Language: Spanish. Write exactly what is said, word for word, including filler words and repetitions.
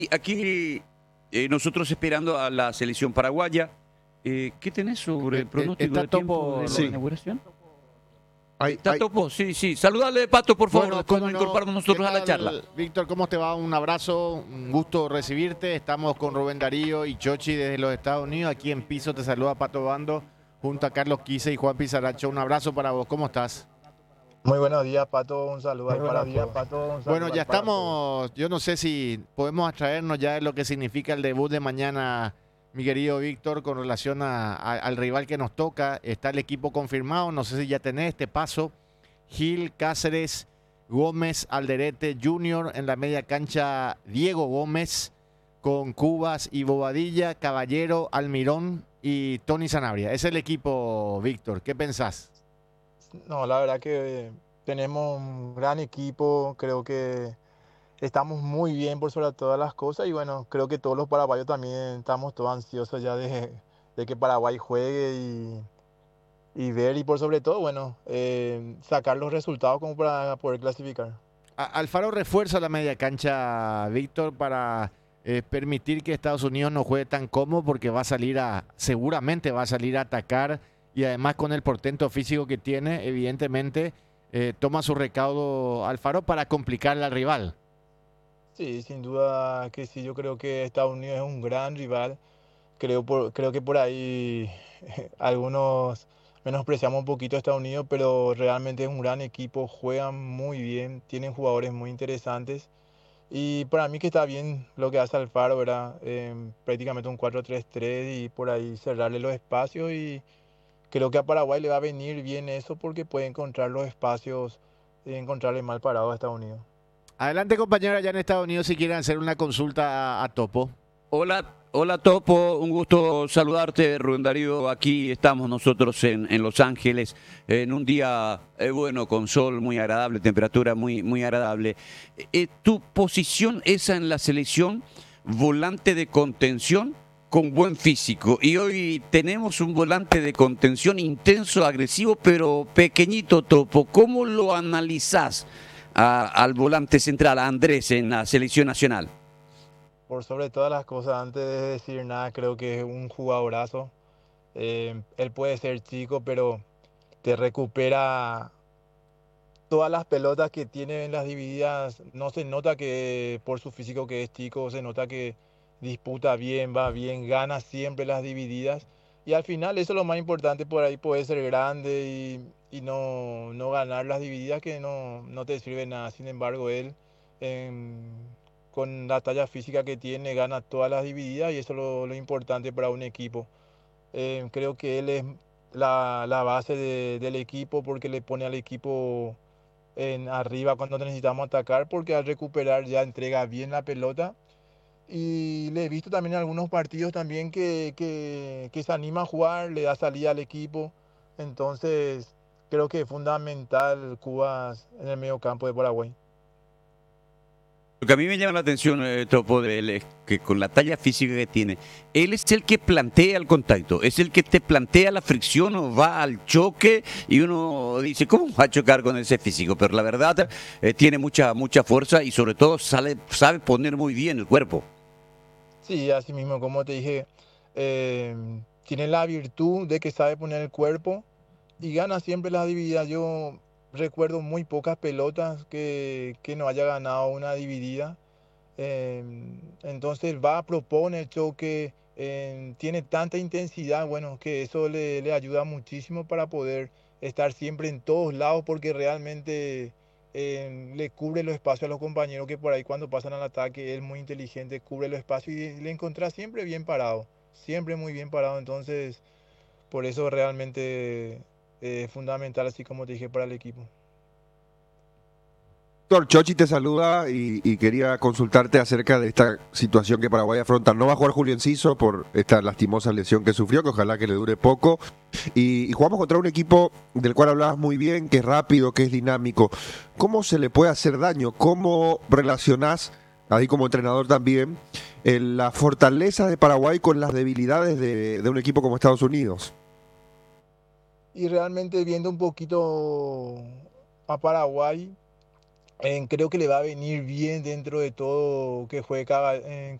Aquí eh, nosotros esperando a la selección paraguaya. Eh, ¿Qué tenés sobre el pronóstico ¿Está de tiempo Topo? de la Sí. inauguración? Hay- ¿Está hay- Topo? Sí, sí. Saludale, Pato, por favor. Bueno, Después cómo nos no. incorporamos ¿Qué nosotros a la tal, charla. Víctor? ¿Cómo te va? Un abrazo, un gusto recibirte. Estamos con Rubén Darío y Chochi desde los Estados Unidos. Aquí en piso te saluda Pato Bando, junto a Carlos Quise y Juan Pizarracho. Un abrazo para vos. ¿Cómo estás? Muy buenos días, Pato. Un saludo Muy ahí buenos para días, todos. Pato. Un saludo Bueno, ahí ya para todos. estamos. Yo no sé si podemos abstraernos ya de lo que significa el debut de mañana, mi querido Víctor, con relación a- a- al rival que nos toca. Está el equipo confirmado. No sé si ya tenés este paso. Gil, Cáceres, Gómez, Alderete Junior en la media cancha, Diego Gómez con Cubas y Bobadilla, Caballero, Almirón y Tony Sanabria. Es el equipo, Víctor. ¿Qué pensás? No, la verdad que eh, tenemos un gran equipo. Creo que estamos muy bien por sobre todas las cosas. Y bueno, creo que todos los paraguayos también estamos todos ansiosos ya de, de que Paraguay juegue y, y ver. Y por sobre todo, bueno, eh, sacar los resultados como para poder clasificar. A- Alfaro refuerza la media cancha, Víctor, para eh, permitir que Estados Unidos no juegue tan cómodo porque va a salir a, seguramente va a salir a atacar y además con el portento físico que tiene, evidentemente eh, toma su recaudo Alfaro para complicarle al rival. Sí, sin duda que sí. Yo creo que Estados Unidos es un gran rival. Creo, por, creo que por ahí algunos menospreciamos un poquito a Estados Unidos, pero realmente es un gran equipo, juegan muy bien, tienen jugadores muy interesantes. Y para mí que está bien lo que hace Alfaro, ¿verdad? Em, prácticamente un cuatro tres tres y por ahí cerrarle los espacios. Y creo que a Paraguay le va a venir bien eso porque puede encontrar los espacios y encontrarle mal parado a Estados Unidos. Adelante, compañero, allá en Estados Unidos, si quieren hacer una consulta a, a Topo. Hola, hola Topo, un gusto saludarte, Rubén Darío. Aquí estamos nosotros en, en Los Ángeles, en un día eh, bueno, con sol muy agradable, temperatura muy, muy agradable. Eh, ¿Tu posición esa en la selección, volante de contención con buen físico? Y hoy tenemos un volante de contención intenso, agresivo, pero pequeñito, Topo. ¿Cómo lo analizás a- al volante central, a Andrés, en la selección nacional? Por sobre todas las cosas, antes de decir nada, creo que es un jugadorazo. Eh, él puede ser chico, pero te recupera todas las pelotas que tiene en las divididas. No se nota que por su físico que es chico, se nota que disputa bien, va bien, gana siempre las divididas. Y al final eso es lo más importante, por ahí puede ser grande y, y no, no ganar las divididas que no, no te sirve nada. Sin embargo, él em, con la talla física que tiene gana todas las divididas y eso es lo, lo importante para un equipo. Eh, creo que él es la, la base de- del equipo porque le pone al equipo en arriba cuando necesitamos atacar, porque al recuperar ya entrega bien la pelota. Y le he visto también en algunos partidos también que, que, que se anima a jugar, le da salida al equipo. Entonces, creo que es fundamental Cubas en el medio campo de Paraguay. Lo que a mí me llama la atención, eh, Topo, de él es que con la talla física que tiene, él es el que plantea el contacto, es el que te plantea la fricción o va al choque y uno dice, ¿cómo va a chocar con ese físico? Pero la verdad, eh, tiene mucha, mucha fuerza y sobre todo sale, sabe poner muy bien el cuerpo. Sí, así mismo, como te dije, eh, tiene la virtud de que sabe poner el cuerpo y gana siempre las divididas. Yo recuerdo muy pocas pelotas que, que no haya ganado una dividida. Eh, entonces va, propone el choque, eh, tiene tanta intensidad, bueno, que eso le, le ayuda muchísimo para poder estar siempre en todos lados porque realmente eh, le cubre los espacios a los compañeros que por ahí cuando pasan al ataque es muy inteligente, cubre los espacios y le encontrás siempre bien parado, siempre muy bien parado, entonces por eso realmente eh, es fundamental, así como te dije, para el equipo. Doctor Chochi te saluda y, y quería consultarte acerca de esta situación que Paraguay afronta. No va a jugar Julio Enciso por esta lastimosa lesión que sufrió, que ojalá que le dure poco. Y, y jugamos contra un equipo del cual hablabas muy bien, que es rápido, que es dinámico. ¿Cómo se le puede hacer daño? ¿Cómo relacionás, ahí como entrenador también, el- la fortaleza de Paraguay con las debilidades de, de un equipo como Estados Unidos? Y realmente viendo un poquito a Paraguay, Eh, creo que le va a venir bien dentro de todo que juegue Cava- eh,